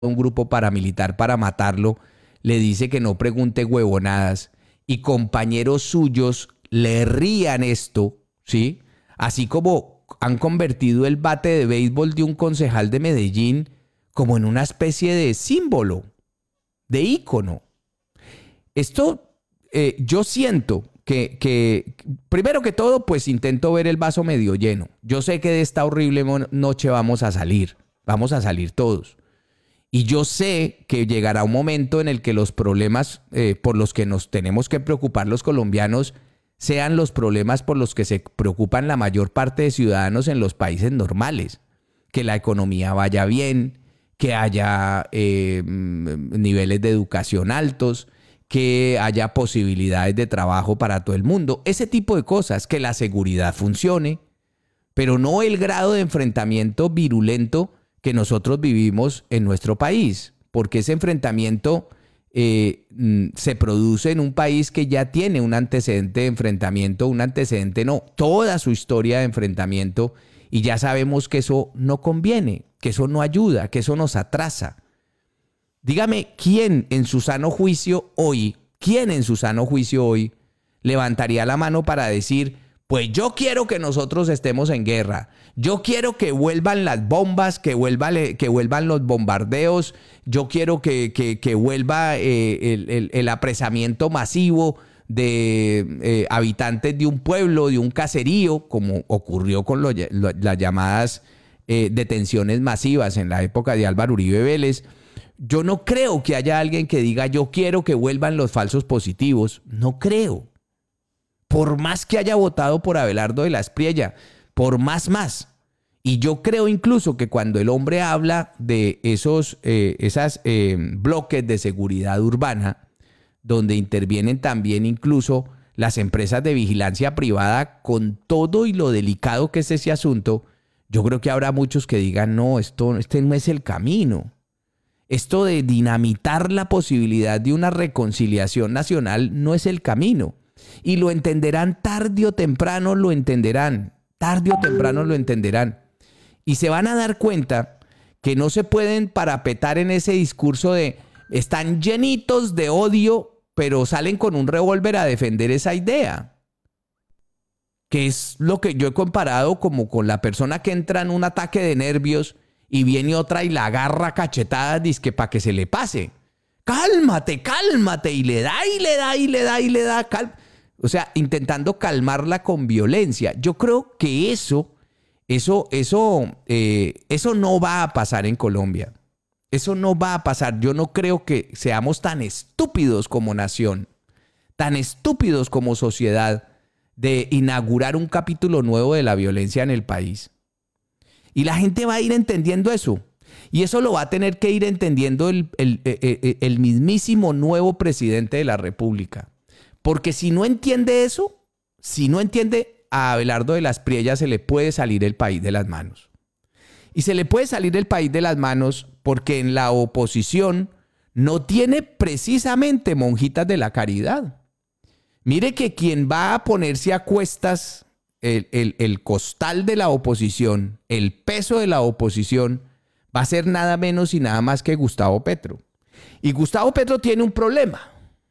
un grupo paramilitar para matarlo, le dice que no pregunte huevonadas y compañeros suyos le rían esto, ¿sí? Así como han convertido el bate de béisbol de un concejal de Medellín como en una especie de símbolo, de ícono. Esto yo siento primero que todo, pues intento ver el vaso medio lleno. Yo sé que de esta horrible noche vamos a salir todos. Y yo sé que llegará un momento en el que los problemas por los que nos tenemos que preocupar los colombianos sean los problemas por los que se preocupan la mayor parte de ciudadanos en los países normales. Que la economía vaya bien, que haya niveles de educación altos, que haya posibilidades de trabajo para todo el mundo. Ese tipo de cosas, que la seguridad funcione, pero no el grado de enfrentamiento virulento que nosotros vivimos en nuestro país, porque ese enfrentamiento se produce en un país que ya tiene un antecedente de enfrentamiento, toda su historia de enfrentamiento, y ya sabemos que eso no conviene, que eso no ayuda, que eso nos atrasa. Dígame, ¿quién en su sano juicio hoy levantaría la mano para decir, pues yo quiero que nosotros estemos en guerra, yo quiero que vuelvan las bombas, que vuelvan los bombardeos, yo quiero que vuelva el apresamiento masivo de habitantes de un pueblo, de un caserío, como ocurrió con las llamadas detenciones masivas en la época de Álvaro Uribe Vélez? Yo no creo que haya alguien que diga, yo quiero que vuelvan los falsos positivos. No creo. Por más que haya votado por Abelardo de la Espriella, por más. Y yo creo incluso que cuando el hombre habla de esos bloques de seguridad urbana, donde intervienen también incluso las empresas de vigilancia privada, con todo y lo delicado que es ese asunto, yo creo que habrá muchos que digan, no, este no es el camino. Esto de dinamitar la posibilidad de una reconciliación nacional no es el camino. Y lo entenderán tarde o temprano, Y se van a dar cuenta que no se pueden parapetar en ese discurso de están llenitos de odio, pero salen con un revólver a defender esa idea. Que es lo que yo he comparado como con la persona que entra en un ataque de nervios y viene otra y la agarra cachetadas, dizque para que se le pase. Cálmate. Y le da. O sea, intentando calmarla con violencia. Yo creo que eso no va a pasar en Colombia. Eso no va a pasar. Yo no creo que seamos tan estúpidos como nación, tan estúpidos como sociedad, de inaugurar un capítulo nuevo de la violencia en el país. Y la gente va a ir entendiendo eso. Y eso lo va a tener que ir entendiendo el mismísimo nuevo presidente de la República. Porque si no entiende eso, a Abelardo de la Espriella se le puede salir el país de las manos. Y se le puede salir el país de las manos porque en la oposición no tiene precisamente monjitas de la caridad. Mire que quien va a ponerse a cuestas el costal de la oposición, el peso de la oposición, va a ser nada menos y nada más que Gustavo Petro. Y Gustavo Petro tiene un problema.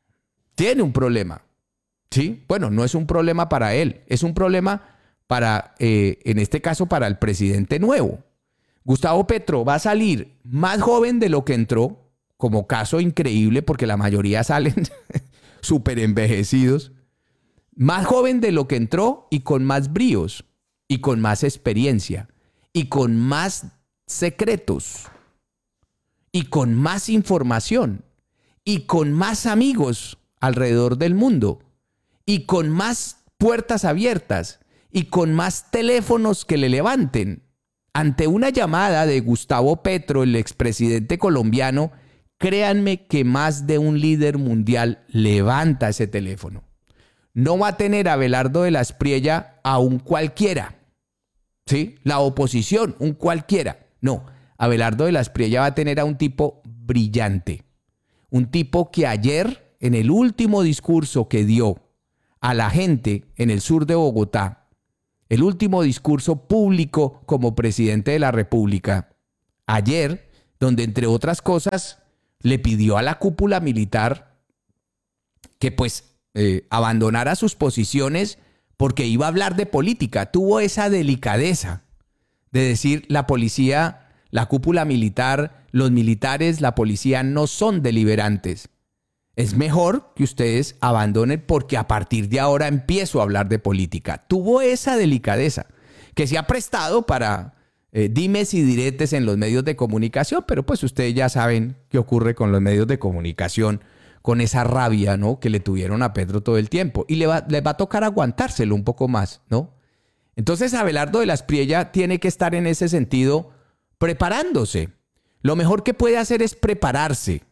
¿Sí? Bueno, no es un problema para él, es un problema para, en este caso, para el presidente nuevo. Gustavo Petro va a salir más joven de lo que entró, como caso increíble, porque la mayoría salen súper envejecidos. Más joven de lo que entró y con más bríos, y con más experiencia, y con más secretos, y con más información, y con más amigos alrededor del mundo, y con más puertas abiertas, y con más teléfonos que le levanten. Ante una llamada de Gustavo Petro, el expresidente colombiano, créanme que más de un líder mundial levanta ese teléfono. No va a tener a Abelardo de la Espriella a un cualquiera, ¿sí? La oposición, un cualquiera. No, Abelardo de la Espriella va a tener a un tipo brillante. Un tipo que ayer, en el último discurso que dio a la gente en el sur de Bogotá, el último discurso público como presidente de la República, ayer, donde entre otras cosas le pidió a la cúpula militar que pues abandonara sus posiciones porque iba a hablar de política. Tuvo esa delicadeza de decir: la policía, la cúpula militar, los militares, la policía no son deliberantes. Es mejor que ustedes abandonen porque a partir de ahora empiezo a hablar de política. Tuvo esa delicadeza que se ha prestado para dimes y diretes en los medios de comunicación, pero pues ustedes ya saben qué ocurre con los medios de comunicación, con esa rabia, ¿no?, que le tuvieron a Petro todo el tiempo. Y les va a tocar aguantárselo un poco más, ¿no? Entonces Abelardo de la Espriella tiene que estar en ese sentido preparándose. Lo mejor que puede hacer es prepararse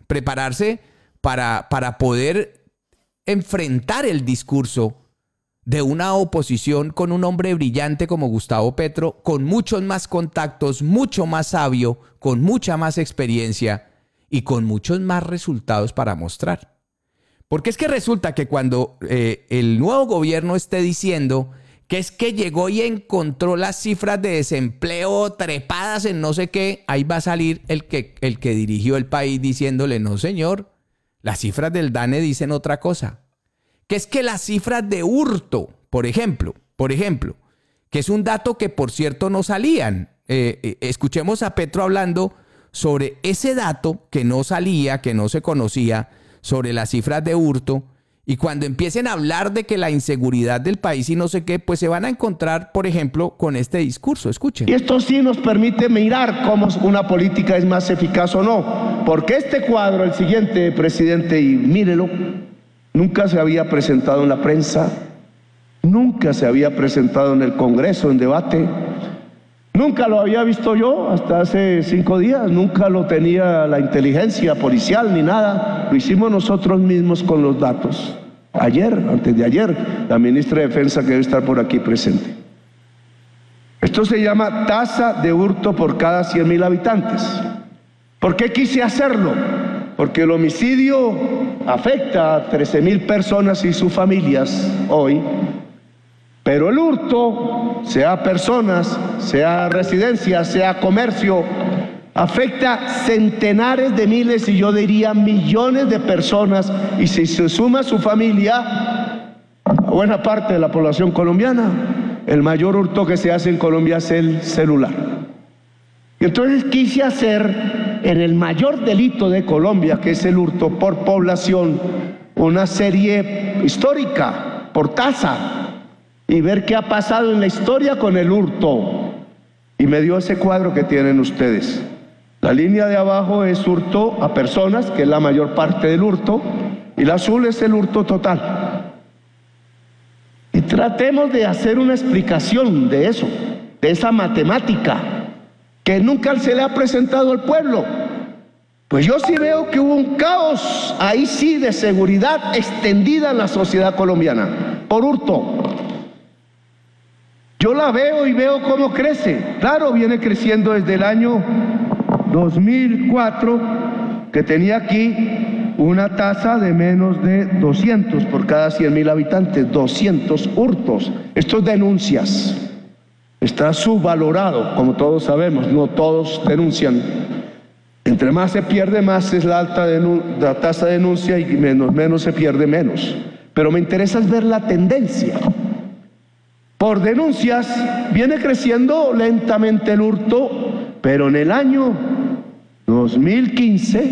para poder enfrentar el discurso de una oposición con un hombre brillante como Gustavo Petro, con muchos más contactos, mucho más sabio, con mucha más experiencia y con muchos más resultados para mostrar. Porque es que resulta que cuando el nuevo gobierno esté diciendo que es que llegó y encontró las cifras de desempleo trepadas en no sé qué, ahí va a salir el que dirigió el país diciéndole: no señor, las cifras del DANE dicen otra cosa. Que es que las cifras de hurto, por ejemplo, que es un dato que por cierto no salían. Escuchemos a Petro hablando sobre ese dato que no salía, que no se conocía, sobre las cifras de hurto. Y cuando empiecen a hablar de que la inseguridad del país y no sé qué, pues se van a encontrar, por ejemplo, con este discurso. Escuchen. Y esto sí nos permite mirar cómo una política es más eficaz o no. Porque este cuadro, el siguiente, presidente, y mírelo, nunca se había presentado en la prensa, nunca se había presentado en el Congreso en debate, nunca lo había visto yo hasta hace 5 días, nunca lo tenía la inteligencia policial ni nada, lo hicimos nosotros mismos con los datos. Ayer, antes de ayer, la ministra de Defensa, que debe estar por aquí presente. Esto se llama tasa de hurto por cada 100.000 habitantes. ¿Por qué quise hacerlo? Porque el homicidio afecta a 13.000 personas y sus familias hoy, pero el hurto, sea personas, sea residencias, sea comercio, afecta centenares de miles y yo diría millones de personas, y si se suma a su familia, a buena parte de la población colombiana, el mayor hurto que se hace en Colombia es el celular. Y entonces quise hacer en el mayor delito de Colombia, que es el hurto por población, una serie histórica por tasa y ver qué ha pasado en la historia con el hurto. Y me dio ese cuadro que tienen ustedes. La línea de abajo es hurto a personas, que es la mayor parte del hurto, y la azul es el hurto total. Y tratemos de hacer una explicación de eso, de esa matemática que nunca se le ha presentado al pueblo. Pues yo sí veo que hubo un caos, ahí sí, de seguridad extendida en la sociedad colombiana, por hurto. Yo la veo y veo cómo crece. Claro, viene creciendo desde el año 2004, que tenía aquí una tasa de menos de 200 por cada 100.000 habitantes, 200 hurtos. Esto es denuncias. Está subvalorado, como todos sabemos, no todos denuncian. Entre más se pierde, más es la tasa de denuncia, y menos se pierde, menos. Pero me interesa es ver la tendencia. Por denuncias viene creciendo lentamente el hurto, pero en el año 2015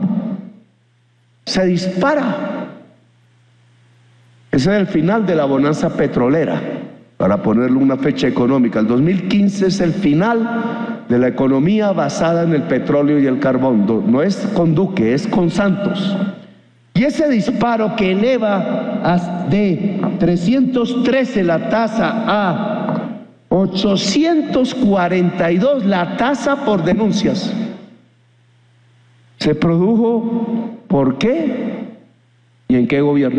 se dispara. Ese es el final de la bonanza petrolera, para ponerle una fecha económica. El 2015 es el final de la economía basada en el petróleo y el carbón. No es con Duque, es con Santos. Y ese disparo que eleva de 313 la tasa a 842 la tasa por denuncias, se produjo ¿por qué? ¿Y en qué gobierno?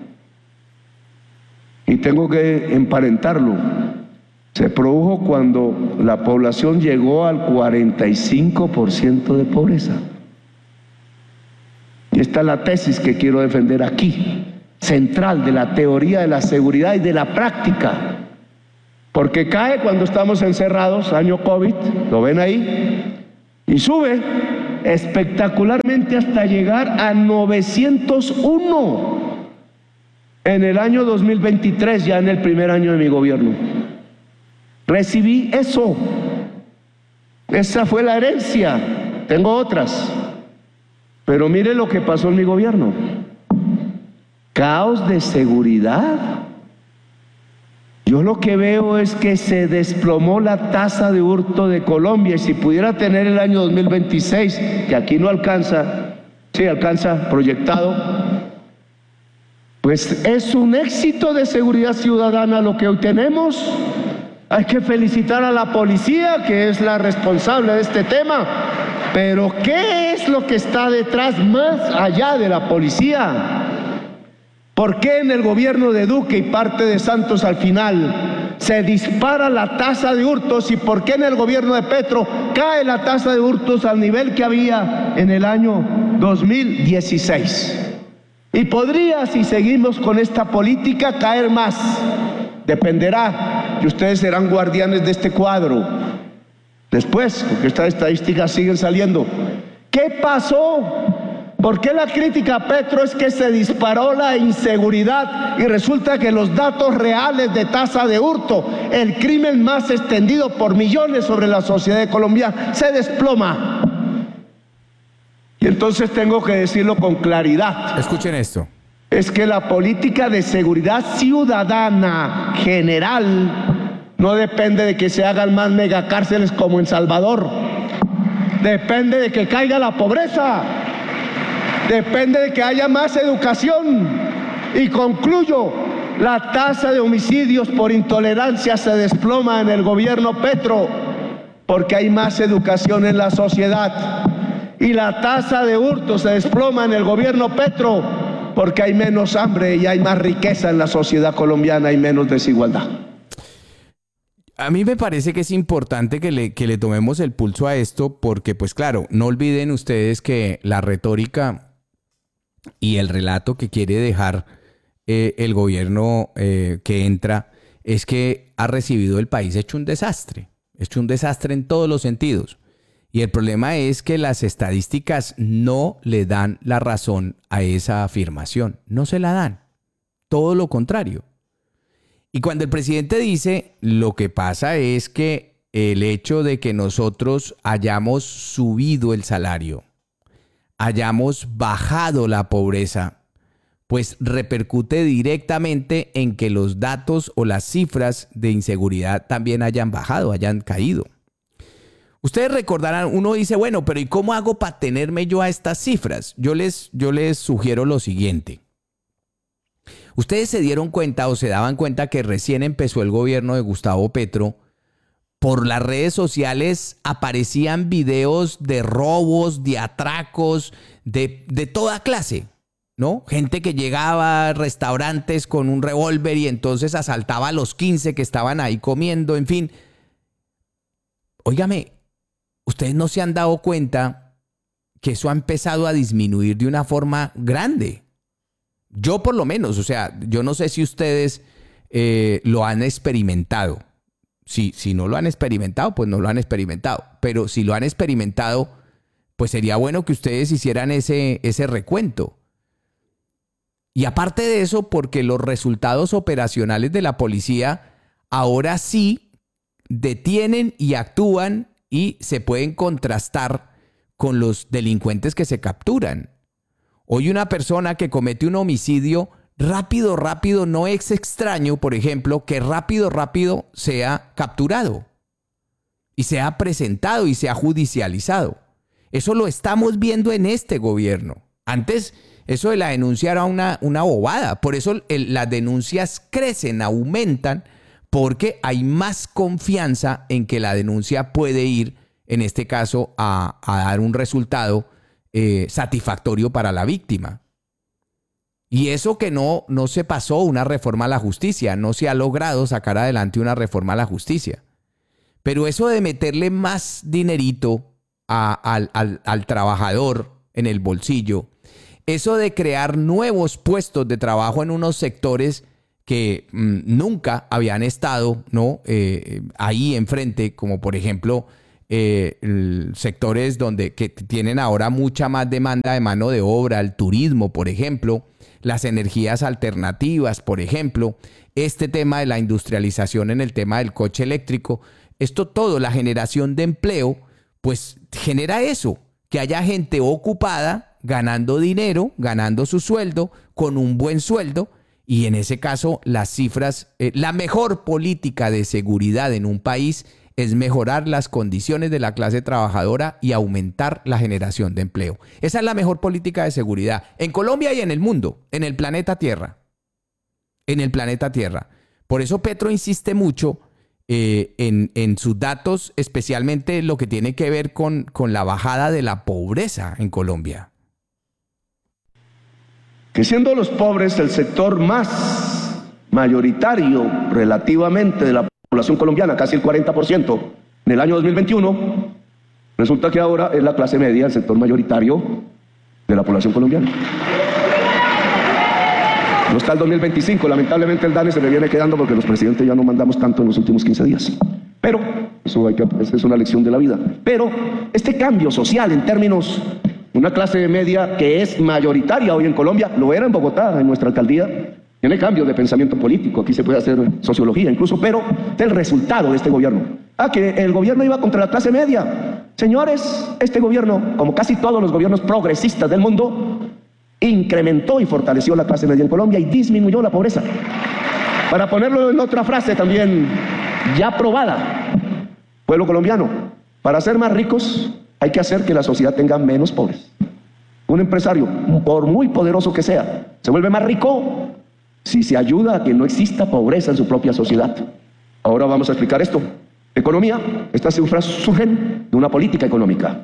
Y tengo que emparentarlo. Se produjo cuando la población llegó al 45% de pobreza. Y esta es la tesis que quiero defender aquí, central de la teoría de la seguridad y de la práctica. Porque cae cuando estamos encerrados, año COVID, lo ven ahí, y sube espectacularmente hasta llegar a 901 en el año 2023, ya en el primer año de mi gobierno. Recibí eso. Esa fue la herencia. Tengo otras. Pero mire lo que pasó en mi gobierno. Caos de seguridad. Yo lo que veo es que se desplomó la tasa de hurto de Colombia, y si pudiera tener el año 2026, que aquí no alcanza, sí alcanza proyectado, pues es un éxito de seguridad ciudadana lo que hoy tenemos. Hay que felicitar a la policía, que es la responsable de este tema, pero ¿qué es lo que está detrás más allá de la policía? ¿Por qué en el gobierno de Duque y parte de Santos al final se dispara la tasa de hurtos, y por qué en el gobierno de Petro cae la tasa de hurtos al nivel que había en el año 2016? Y podría, si seguimos con esta política, caer más. Dependerá, y ustedes serán guardianes de este cuadro después, porque estas estadísticas siguen saliendo. ¿Qué pasó? ¿Por qué la crítica a Petro es que se disparó la inseguridad y resulta que los datos reales de tasa de hurto, el crimen más extendido por millones sobre la sociedad colombiana, se desploma? Y entonces tengo que decirlo con claridad. Escuchen esto. Es que la política de seguridad ciudadana general no depende de que se hagan más megacárceles como en Salvador. Depende de que caiga la pobreza. Depende de que haya más educación. Y concluyo, la tasa de homicidios por intolerancia se desploma en el gobierno Petro porque hay más educación en la sociedad. Y la tasa de hurto se desploma en el gobierno Petro porque hay menos hambre y hay más riqueza en la sociedad colombiana y menos desigualdad. A mí me parece que es importante que le tomemos el pulso a esto porque, pues claro, no olviden ustedes que la retórica y el relato que quiere dejar el gobierno que entra es que ha recibido el país hecho un desastre en todos los sentidos. Y el problema es que las estadísticas no le dan la razón a esa afirmación, no se la dan, todo lo contrario. Y cuando el presidente dice, lo que pasa es que el hecho de que nosotros hayamos subido el salario, hayamos bajado la pobreza, pues repercute directamente en que los datos o las cifras de inseguridad también hayan bajado, hayan caído. Ustedes recordarán, uno dice, bueno, pero ¿y cómo hago para tenerme yo a estas cifras? Yo les sugiero lo siguiente. Ustedes se dieron cuenta o se daban cuenta que recién empezó el gobierno de Gustavo Petro. Por las redes sociales aparecían videos de robos, de atracos, de toda clase, ¿no? Gente que llegaba a restaurantes con un revólver y entonces asaltaba a los 15 que estaban ahí comiendo, en fin. Óigame, ustedes no se han dado cuenta que eso ha empezado a disminuir de una forma grande. Yo por lo menos, o sea, yo no sé si ustedes lo han experimentado. Si no lo han experimentado, pues no lo han experimentado. Pero si lo han experimentado, pues sería bueno que ustedes hicieran ese recuento. Y aparte de eso, porque los resultados operacionales de la policía ahora sí detienen y actúan y se pueden contrastar con los delincuentes que se capturan. Hoy una persona que comete un homicidio, rápido, no es extraño, por ejemplo, que rápido sea capturado y sea presentado y sea judicializado. Eso lo estamos viendo en este gobierno. Antes, eso de la denuncia era una bobada. Por eso las denuncias crecen, aumentan, porque hay más confianza en que la denuncia puede ir, en este caso, a dar un resultado satisfactorio para la víctima. Y eso que no se pasó una reforma a la justicia, no se ha logrado sacar adelante una reforma a la justicia. Pero eso de meterle más dinerito al trabajador en el bolsillo, eso de crear nuevos puestos de trabajo en unos sectores que nunca habían estado, ¿no? Ahí enfrente, como por ejemplo sectores que tienen ahora mucha más demanda de mano de obra, el turismo, por ejemplo, las energías alternativas, por ejemplo, este tema de la industrialización en el tema del coche eléctrico, esto todo, la generación de empleo, pues genera eso, que haya gente ocupada, ganando dinero, ganando su sueldo, con un buen sueldo, y en ese caso las cifras, la mejor política de seguridad en un país es mejorar las condiciones de la clase trabajadora y aumentar la generación de empleo. Esa es la mejor política de seguridad en Colombia y en el mundo, en el planeta Tierra. En el planeta Tierra. Por eso Petro insiste mucho en sus datos, especialmente lo que tiene que ver con la bajada de la pobreza en Colombia. Que siendo los pobres el sector más mayoritario relativamente de la población colombiana, casi el 40% en el año 2021, resulta que ahora es la clase media el sector mayoritario de la población colombiana. No está el 2025, lamentablemente el DANE se le viene quedando porque los presidentes ya no mandamos tanto en los últimos 15 días. Pero, esa es una lección de la vida. Pero este cambio social en términos de una clase media que es mayoritaria hoy en Colombia, lo era en Bogotá, en nuestra alcaldía, tiene cambios de pensamiento político, aquí se puede hacer sociología incluso, pero del resultado de este gobierno. Que el gobierno iba contra la clase media. Señores, este gobierno, como casi todos los gobiernos progresistas del mundo, incrementó y fortaleció la clase media en Colombia y disminuyó la pobreza. Para ponerlo en otra frase también ya probada, pueblo colombiano, para ser más ricos hay que hacer que la sociedad tenga menos pobres. Un empresario, por muy poderoso que sea, se vuelve más rico si se ayuda a que no exista pobreza en su propia sociedad. Ahora vamos a explicar esto. Economía, estas cifras surgen de una política económica.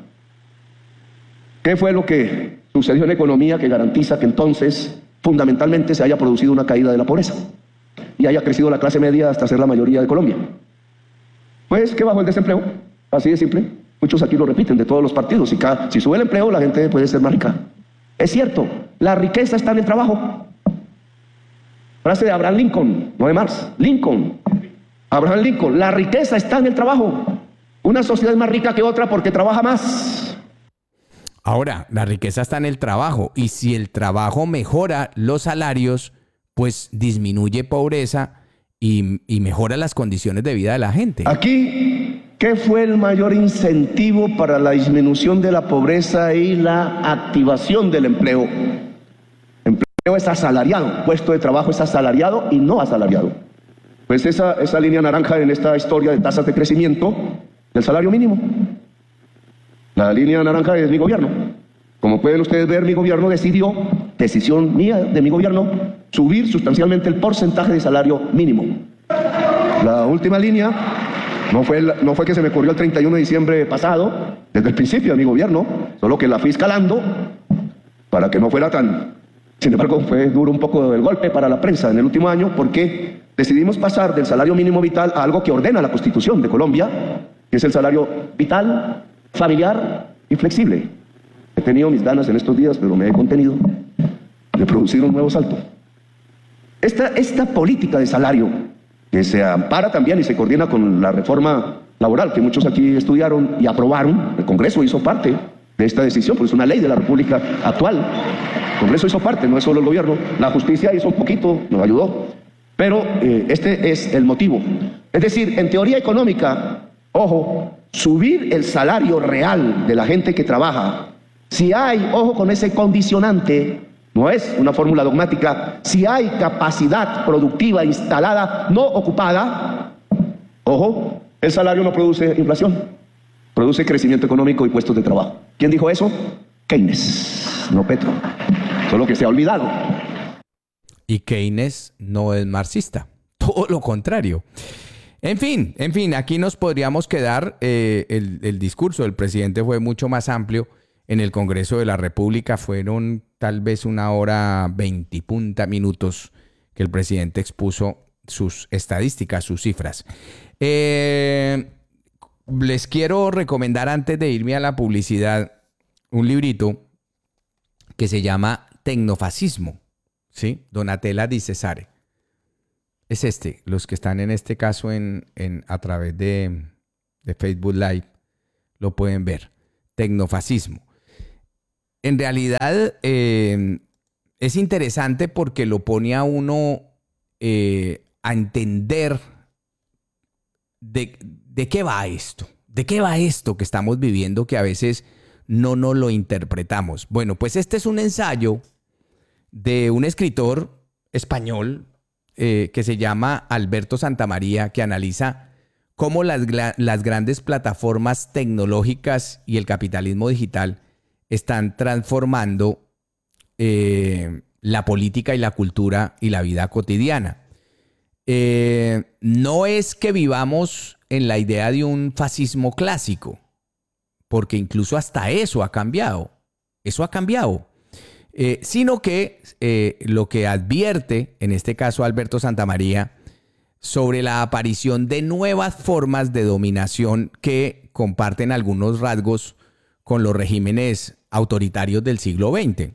¿Qué fue lo que sucedió en economía que garantiza que entonces fundamentalmente se haya producido una caída de la pobreza y haya crecido la clase media hasta ser la mayoría de Colombia? Pues que bajó el desempleo, así de simple. Muchos aquí lo repiten, de todos los partidos. Si sube el empleo, la gente puede ser más rica. Es cierto, la riqueza está en el trabajo. Frase de Abraham Lincoln, no de Marx, Lincoln. Abraham Lincoln, la riqueza está en el trabajo. Una sociedad es más rica que otra porque trabaja más. Ahora, la riqueza está en el trabajo, y si el trabajo mejora los salarios, pues disminuye pobreza y mejora las condiciones de vida de la gente. Aquí, ¿qué fue el mayor incentivo para la disminución de la pobreza y la activación del empleo? Empleo es asalariado, puesto de trabajo es asalariado y no asalariado. Pues esa línea naranja en esta historia de tasas de crecimiento del salario mínimo. La línea naranja es mi gobierno. Como pueden ustedes ver, mi gobierno decidió, decisión mía de mi gobierno, subir sustancialmente el porcentaje de salario mínimo. La última línea no fue que se me ocurrió el 31 de diciembre pasado, desde el principio de mi gobierno, solo que la fui escalando para que no fuera tan... Sin embargo, fue duro un poco el golpe para la prensa en el último año porque decidimos pasar del salario mínimo vital a algo que ordena la Constitución de Colombia, que es el salario vital, familiar y flexible. He tenido mis ganas en estos días, pero me he contenido de producir un nuevo salto. Esta política de salario, que se ampara también y se coordina con la reforma laboral que muchos aquí estudiaron y aprobaron, el Congreso hizo parte de esta decisión, pues es una ley de la República actual. El Congreso hizo parte, no es solo el gobierno. La justicia hizo un poquito, nos ayudó, pero este es el motivo. Es decir, en teoría económica, ojo, subir el salario real de la gente que trabaja, si hay, ojo con ese condicionante, no es una fórmula dogmática, si hay capacidad productiva instalada no ocupada, ojo, el salario no produce inflación, produce crecimiento económico y puestos de trabajo. ¿Quién dijo eso? Keynes, no Petro, solo que se ha olvidado. Y Keynes no es marxista, todo lo contrario. En fin, aquí nos podríamos quedar. El discurso del presidente fue mucho más amplio. En el Congreso de la República fueron tal vez 1 hora 20 y punta minutos que el presidente expuso sus estadísticas, sus cifras. Les quiero recomendar, antes de irme a la publicidad, un librito que se llama Tecnofascismo, ¿sí? Donatella Di Cesare. Es los que están en este caso a través de Facebook Live, lo pueden ver. Tecnofascismo. En realidad es interesante porque lo pone a uno a entender de qué va esto. ¿De qué va esto que estamos viviendo que a veces no nos lo interpretamos? Bueno, pues este es un ensayo de un escritor español que se llama Alberto Santamaría, que analiza cómo las grandes plataformas tecnológicas y el capitalismo digital están transformando la política y la cultura y la vida cotidiana. No es que vivamos en la idea de un fascismo clásico, porque incluso hasta eso ha cambiado. Eso ha cambiado. Sino que lo que advierte, en este caso Alberto Santamaría, sobre la aparición de nuevas formas de dominación que comparten algunos rasgos con los regímenes autoritarios del siglo XX.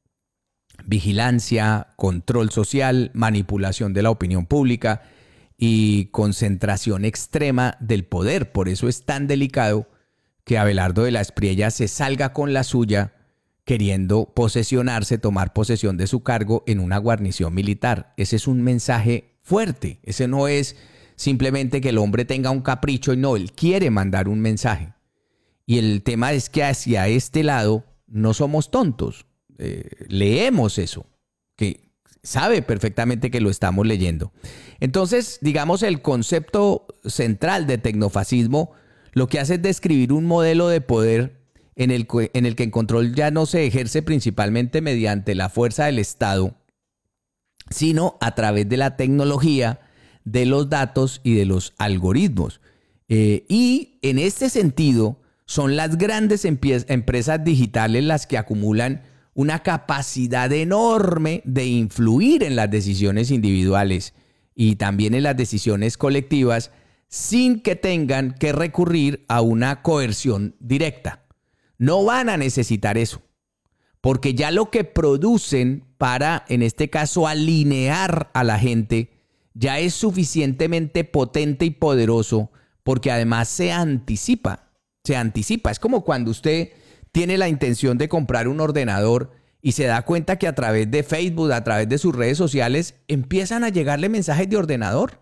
Vigilancia, control social, manipulación de la opinión pública y concentración extrema del poder. Por eso es tan delicado que Abelardo de la Espriella se salga con la suya queriendo posesionarse, tomar posesión de su cargo en una guarnición militar. Ese es un mensaje fuerte. Ese no es simplemente que el hombre tenga un capricho y no, él quiere mandar un mensaje. Y el tema es que hacia este lado no somos tontos. Leemos eso, que sabe perfectamente que lo estamos leyendo. Entonces, digamos, el concepto central de tecnofascismo lo que hace es describir un modelo de poder en el que el control ya no se ejerce principalmente mediante la fuerza del Estado, sino a través de la tecnología, de los datos y de los algoritmos. Y en este sentido, son las grandes empresas digitales las que acumulan una capacidad enorme de influir en las decisiones individuales y también en las decisiones colectivas sin que tengan que recurrir a una coerción directa. No van a necesitar eso, porque ya lo que producen para, en este caso, alinear a la gente, ya es suficientemente potente y poderoso, porque además se anticipa. Es como cuando usted tiene la intención de comprar un ordenador y se da cuenta que a través de Facebook, a través de sus redes sociales, empiezan a llegarle mensajes de ordenador.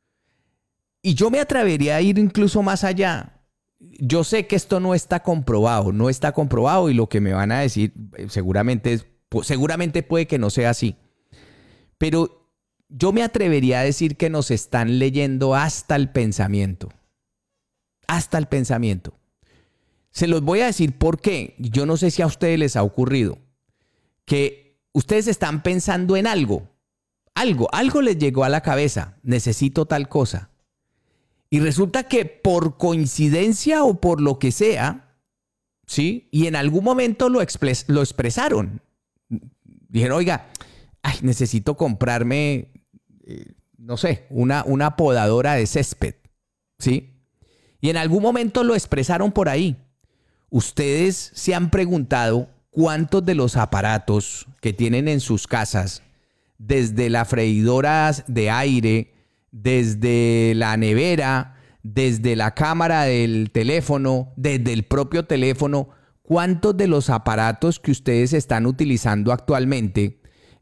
Y yo me atrevería a ir incluso más allá. Yo sé que esto no está comprobado y lo que me van a decir seguramente puede que no sea así. Pero yo me atrevería a decir que nos están leyendo hasta el pensamiento. Hasta el pensamiento. Se los voy a decir por qué. Yo no sé si a ustedes les ha ocurrido que ustedes están pensando en algo les llegó a la cabeza, necesito tal cosa. Y resulta que por coincidencia o por lo que sea, ¿sí? Y en algún momento lo expresaron. Dijeron, oiga, necesito comprarme, no sé, una podadora de césped, ¿sí? Y en algún momento lo expresaron por ahí. Ustedes se han preguntado cuántos de los aparatos que tienen en sus casas, desde la freidora de aire, desde la nevera, desde la cámara del teléfono, desde el propio teléfono, cuántos de los aparatos que ustedes están utilizando actualmente,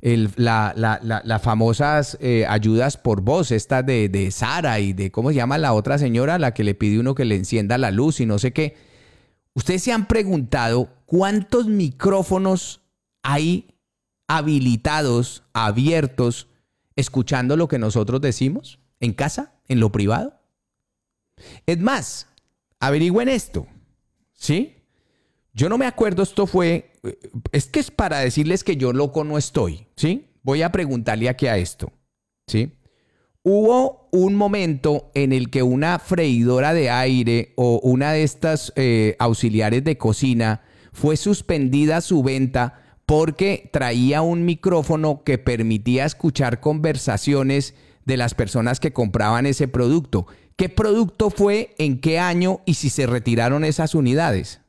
las famosas ayudas por voz, estas de Sara y de, ¿cómo se llama la otra señora? La que le pide uno que le encienda la luz y no sé qué. Ustedes se han preguntado cuántos micrófonos hay habilitados, abiertos, escuchando lo que nosotros decimos en casa, en lo privado. Es más, averigüen esto, ¿sí? Yo no me acuerdo, es que es para decirles que yo loco no estoy, ¿sí? Voy a preguntarle aquí a esto, ¿sí? Hubo un momento en el que una freidora de aire o una de estas auxiliares de cocina fue suspendida su venta porque traía un micrófono que permitía escuchar conversaciones de las personas que compraban ese producto. ¿Qué producto fue? ¿En qué año? ¿Y si se retiraron esas unidades?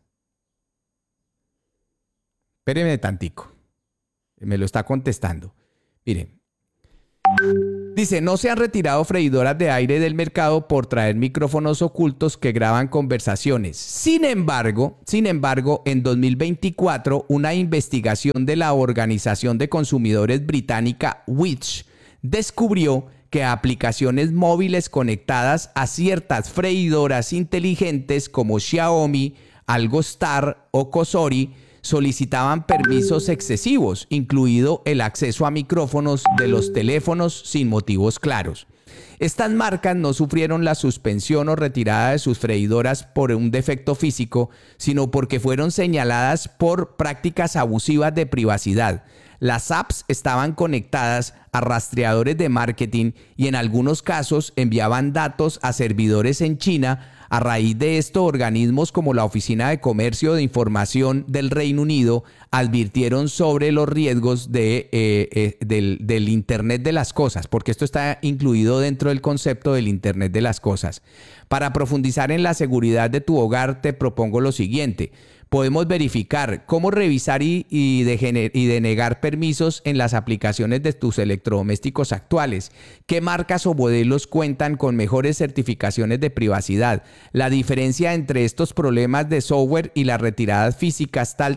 Espéreme tantico. Me lo está contestando. Miren. Dice, no se han retirado freidoras de aire del mercado por traer micrófonos ocultos que graban conversaciones. Sin embargo, en 2024, una investigación de la Organización de Consumidores británica Which descubrió que aplicaciones móviles conectadas a ciertas freidoras inteligentes como Xiaomi, Algostar o Cosori solicitaban permisos excesivos, incluido el acceso a micrófonos de los teléfonos sin motivos claros. Estas marcas no sufrieron la suspensión o retirada de sus freidoras por un defecto físico, sino porque fueron señaladas por prácticas abusivas de privacidad. Las apps estaban conectadas a rastreadores de marketing y en algunos casos enviaban datos a servidores en China. A raíz de esto, organismos como la Oficina de Comercio de Información del Reino Unido advirtieron sobre los riesgos del Internet de las cosas, porque esto está incluido dentro del concepto del Internet de las cosas. Para profundizar en la seguridad de tu hogar, te propongo lo siguiente. Podemos verificar cómo revisar y denegar permisos en las aplicaciones de tus electrodomésticos actuales. ¿Qué marcas o modelos cuentan con mejores certificaciones de privacidad? La diferencia entre estos problemas de software y las retiradas físicas, tal.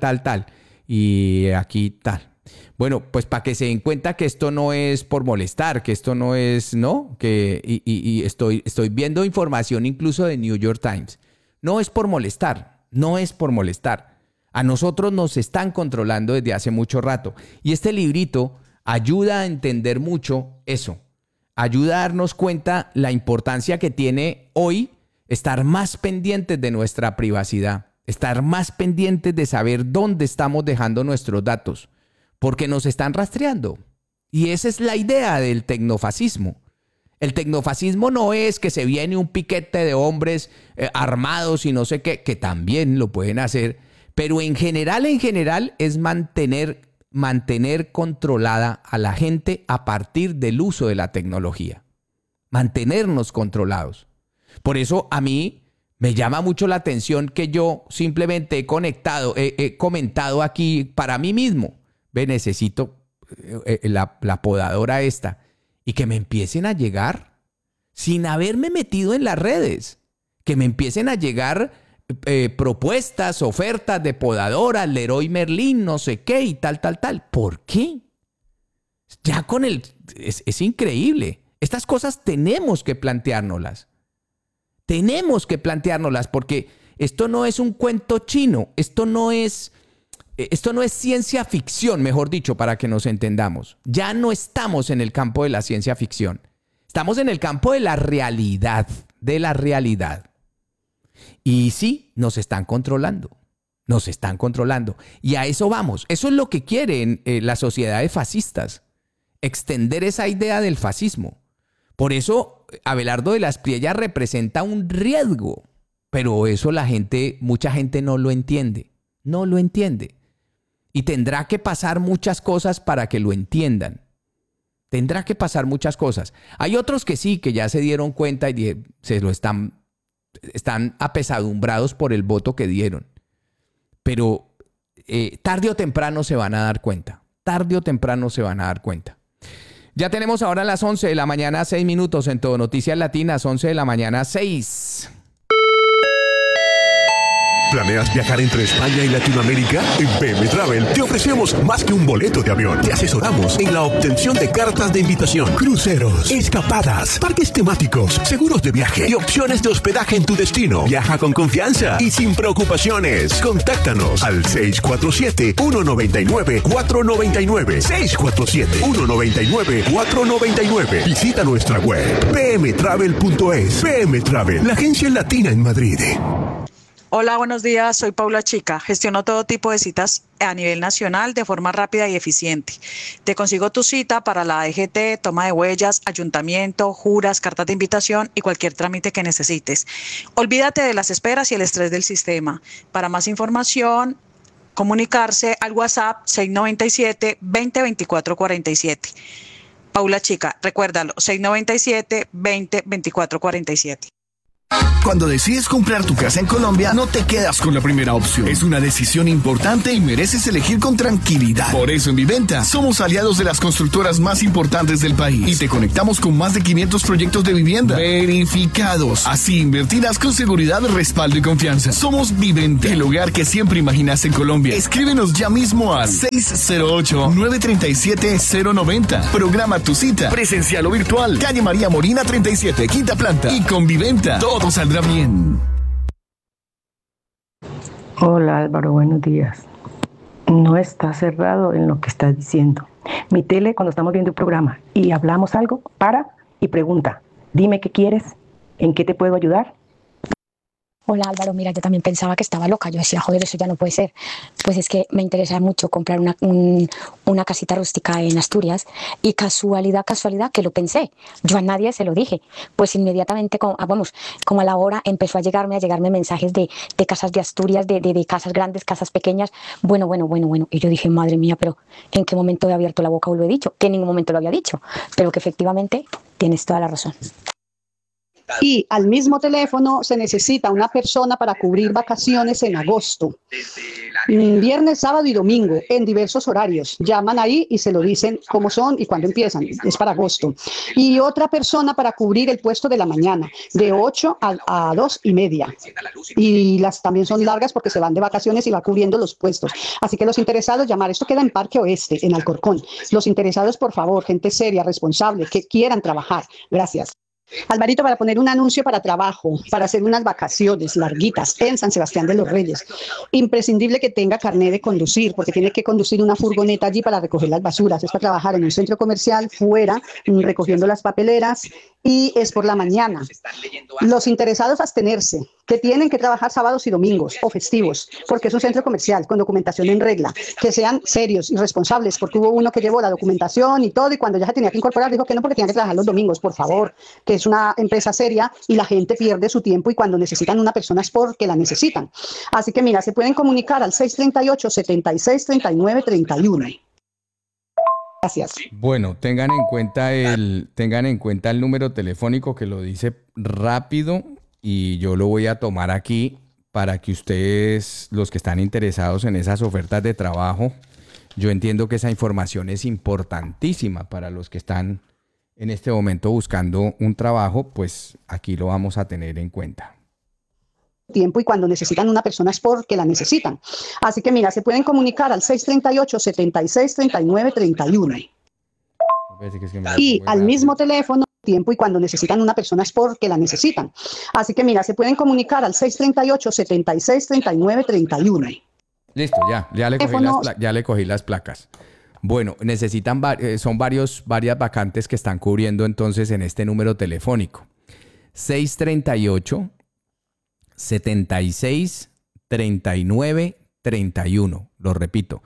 Y aquí tal. Bueno, pues para que se den cuenta que esto no es por molestar, que esto no es, ¿no? Estoy viendo información incluso de New York Times. No es por molestar. No es por molestar. A nosotros nos están controlando desde hace mucho rato. Y este librito ayuda a entender mucho eso. Ayuda a darnos cuenta la importancia que tiene hoy estar más pendientes de nuestra privacidad. Estar más pendientes de saber dónde estamos dejando nuestros datos. Porque nos están rastreando. Y esa es la idea del tecnofascismo. El tecnofascismo no es que se viene un piquete de hombres armados y no sé qué, que también lo pueden hacer, pero en general es mantener controlada a la gente a partir del uso de la tecnología. Mantenernos controlados. Por eso a mí me llama mucho la atención que yo simplemente he comentado aquí para mí mismo. Necesito la podadora esta. Y que me empiecen a llegar, sin haberme metido en las redes, que me empiecen a llegar propuestas, ofertas de podadoras, Leroy Merlin, no sé qué y tal. ¿Por qué? Ya con es increíble. Estas cosas tenemos que planteárnoslas. Tenemos que planteárnoslas porque esto no es un cuento chino, esto no es ciencia ficción, mejor dicho, para que nos entendamos. Ya no estamos en el campo de la ciencia ficción. Estamos en el campo de la realidad, Y sí, nos están controlando. Y a eso vamos. Eso es lo que quieren las sociedades fascistas. Extender esa idea del fascismo. Por eso, Abelardo de las Priellas representa un riesgo. Pero eso mucha gente no lo entiende. No lo entiende. Y tendrá que pasar muchas cosas para que lo entiendan. Tendrá que pasar muchas cosas. Hay otros que sí, que ya se dieron cuenta y están apesadumbrados por el voto que dieron. Pero tarde o temprano se van a dar cuenta. Ya tenemos ahora las 11 de la mañana, 6 minutos en Todo Noticias Latinas, 11 de la mañana, 6. ¿Planeas viajar entre España y Latinoamérica? En PM Travel te ofrecemos más que un boleto de avión. Te asesoramos en la obtención de cartas de invitación, cruceros, escapadas, parques temáticos, seguros de viaje y opciones de hospedaje en tu destino. Viaja con confianza y sin preocupaciones. Contáctanos al 647-199-499. 647-199-499. Visita nuestra web pmtravel.es. PM Travel, la agencia latina en Madrid. Hola, buenos días. Soy Paula Chica. Gestiono todo tipo de citas a nivel nacional de forma rápida y eficiente. Te consigo tu cita para la DGT, toma de huellas, ayuntamiento, juras, cartas de invitación y cualquier trámite que necesites. Olvídate de las esperas y el estrés del sistema. Para más información, comunicarse al WhatsApp 697-20-24-47. Paula Chica, recuérdalo, 697-20-24-47. Cuando decides comprar tu casa en Colombia, no te quedas con la primera opción. Es una decisión importante y mereces elegir con tranquilidad. Por eso en Viventa somos aliados de las constructoras más importantes del país y te conectamos con más de 500 proyectos de vivienda verificados. Así invertirás con seguridad, respaldo y confianza. Somos Viventa, el hogar que siempre imaginaste en Colombia. Escríbenos ya mismo al 608-937-090. Programa tu cita, presencial o virtual. Calle María Molina 37, quinta planta. Y con Viventa, todo saldrá bien. Hola Álvaro, buenos días. No está cerrado en lo que estás diciendo. Mi tele, cuando estamos viendo un programa y hablamos algo, para y pregunta, dime qué quieres, en qué te puedo ayudar. Hola Álvaro, mira, yo también pensaba que estaba loca, yo decía, joder, eso ya no puede ser. Pues es que me interesa mucho comprar una casita rústica en Asturias y casualidad que lo pensé. Yo a nadie se lo dije. Pues inmediatamente, como a la hora empezó a llegarme mensajes de casas de Asturias, de casas grandes, casas pequeñas. Bueno. Y yo dije, madre mía, pero ¿en qué momento he abierto la boca o lo he dicho? Que en ningún momento lo había dicho, pero que efectivamente tienes toda la razón. Y al mismo teléfono se necesita una persona para cubrir vacaciones en agosto. Viernes, sábado y domingo, en diversos horarios. Llaman ahí y se lo dicen cómo son y cuándo empiezan. Es para agosto. Y otra persona para cubrir el puesto de la mañana, de 8 a 2:30. Y las también son largas porque se van de vacaciones y va cubriendo los puestos. Así que los interesados, llamar. Esto queda en Parque Oeste, en Alcorcón. Los interesados, por favor, gente seria, responsable, que quieran trabajar. Gracias. Alvarito, para poner un anuncio para trabajo, para hacer unas vacaciones larguitas en San Sebastián de los Reyes. Imprescindible que tenga carnet de conducir, porque tiene que conducir una furgoneta allí para recoger las basuras. Es para trabajar en un centro comercial, fuera, recogiendo las papeleras, y es por la mañana. Los interesados abstenerse, que tienen que trabajar sábados y domingos o festivos, porque es un centro comercial con documentación en regla. Que sean serios y responsables, porque hubo uno que llevó la documentación y todo, y cuando ya se tenía que incorporar dijo que no, porque tenía que trabajar los domingos. Por favor, que es una empresa seria y la gente pierde su tiempo, y cuando necesitan una persona es porque la necesitan. Así que mira, se pueden comunicar al 638-7639-31. Gracias. Bueno, tengan en cuenta el número telefónico, que lo dice rápido, y yo lo voy a tomar aquí para que ustedes, los que están interesados en esas ofertas de trabajo, yo entiendo que esa información es importantísima para los que están en este momento buscando un trabajo, pues aquí lo vamos a tener en cuenta. Tiempo, y cuando necesitan una persona es porque la necesitan. Así que mira, se pueden comunicar al 638-7639-31. Y al mismo teléfono, tiempo, y cuando necesitan una persona es porque la necesitan. Así que mira, se pueden comunicar al 638-7639-31. Listo, ya le cogí las placas. Bueno, necesitan, son varias vacantes que están cubriendo entonces en este número telefónico. 638-76-39-31. Lo repito,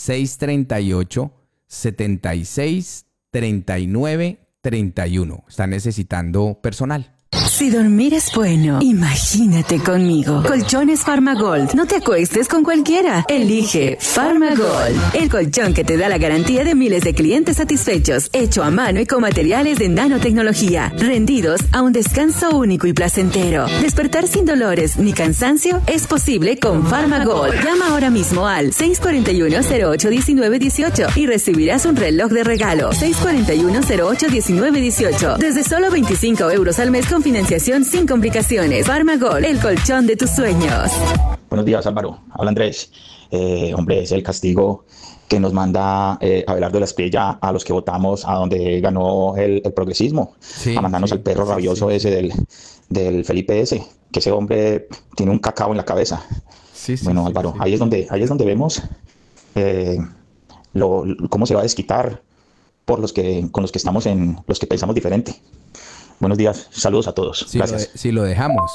638-76-39-31. Están necesitando personal. Si dormir es bueno, imagínate conmigo. Colchones Farmagold. No te acuestes con cualquiera. Elige Farmagold, el colchón que te da la garantía de miles de clientes satisfechos, hecho a mano y con materiales de nanotecnología, rendidos a un descanso único y placentero. Despertar sin dolores ni cansancio es posible con Farmagold. Llama ahora mismo al 641-08-1918 y recibirás un reloj de regalo. 641-08-1918. Desde solo 25 euros al mes con financiación sin complicaciones. Farmagold, el colchón de tus sueños. Buenos días, Álvaro. Habla Andrés. Hombre, es el castigo que nos manda Abelardo de la Espriella a los que votamos a donde ganó el progresismo. Sí, a mandarnos al perro rabioso ese del Felipe S. Que ese hombre tiene un cacao en la cabeza. Bueno, Álvaro, ahí es donde vemos cómo se va a desquitar con los que estamos los que pensamos diferente. Buenos días, saludos a todos. Gracias. Si lo dejamos.